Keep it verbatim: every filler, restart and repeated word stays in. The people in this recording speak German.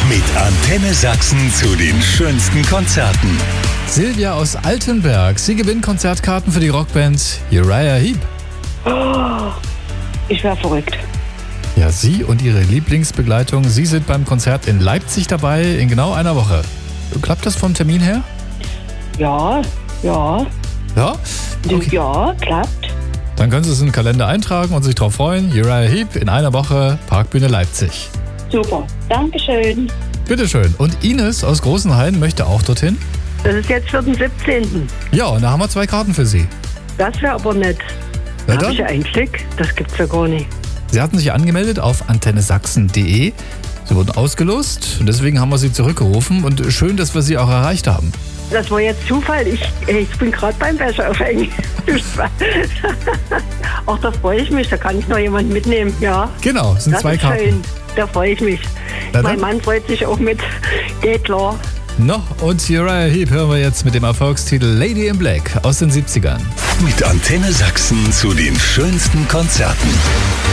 Mit Antenne Sachsen zu den schönsten Konzerten. Silvia aus Altenberg, sie gewinnt Konzertkarten für die Rockband Uriah Heep. Oh, ich wäre verrückt. Ja, Sie und Ihre Lieblingsbegleitung, Sie sind beim Konzert in Leipzig dabei in genau einer Woche. Klappt das vom Termin her? Ja, ja, Ja? Okay. ja, klappt. Dann können Sie es in den Kalender eintragen und sich darauf freuen. Uriah Heep in einer Woche, Parkbühne Leipzig. Super, Dankeschön. Bitteschön. Und Ines aus Großenhain möchte auch dorthin? Das ist jetzt für den siebzehnten Ja, und da haben wir zwei Karten für Sie. Das wäre aber nett. Ja, Habe dann. ich ein Glück? Das gibt's ja gar nicht. Sie hatten sich angemeldet auf antenne sachsen punkt de. Sie wurden ausgelost und deswegen haben wir Sie zurückgerufen. Und schön, dass wir Sie auch erreicht haben. Das war jetzt Zufall. Ich, ich bin gerade beim Wäsche aufhängen. Ach, da freue ich mich. Da kann ich noch jemanden mitnehmen. Ja, Genau, es sind das zwei ist Karten. schön. Da freue ich mich. Na Mein dann. Mann freut sich auch mit. Geht klar. No, und Uriah Heep hören wir jetzt mit dem Erfolgstitel Lady in Black aus den siebzigern. Mit Antenne Sachsen zu den schönsten Konzerten.